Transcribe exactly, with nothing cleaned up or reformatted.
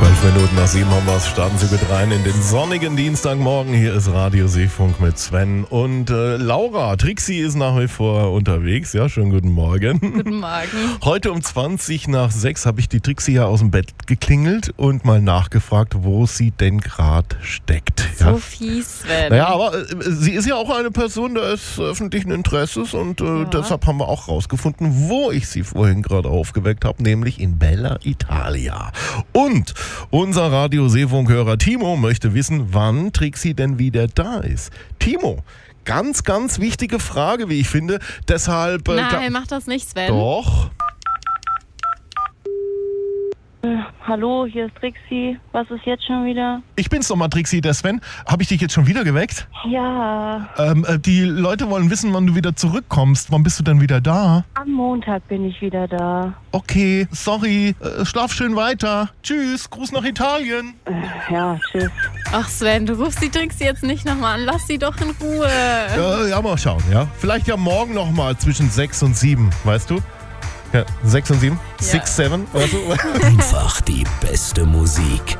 Zwölf Minuten nach sieben haben wir es. Starten Sie mit rein in den sonnigen Dienstagmorgen. Hier ist Radio Seefunk mit Sven und äh, Laura. Trixi ist nach wie vor unterwegs. Ja, schönen guten Morgen. Guten Morgen. Heute um zwanzig nach sechs habe ich die Trixi ja aus dem Bett geklingelt und mal nachgefragt, wo sie denn gerade steckt. Ja. So fies, Sven. Naja, aber äh, sie ist ja auch eine Person des öffentlichen Interesses und äh, Ja. deshalb haben wir auch rausgefunden, wo ich sie vorhin gerade aufgeweckt habe, nämlich in Bella Italia. Und unser Radio Seefunk-Hörer Timo möchte wissen, wann Trixi denn wieder da ist. Timo, ganz, ganz wichtige Frage, wie ich finde. Deshalb. Äh, Nein, mach das nicht, Sven. Doch. Hallo, hier ist Trixi. Was ist jetzt schon wieder? Ich bin's nochmal, Trixi, der Sven. Habe ich dich jetzt schon wieder geweckt? Ja, Ähm, äh, die Leute wollen wissen, wann du wieder zurückkommst. Wann bist du denn wieder da? am Montag bin ich wieder da. Okay, sorry. Äh, schlaf schön weiter. Tschüss, Gruß nach Italien. Ja, tschüss. Ach Sven, du rufst die Trixi jetzt nicht nochmal an. Lass sie doch in Ruhe. Ja, ja, mal schauen, ja. Vielleicht ja morgen nochmal zwischen sechs und sieben, weißt du? Ja, sechs und sieben? Ja. six, seven oder so? Einfach die beste Musik.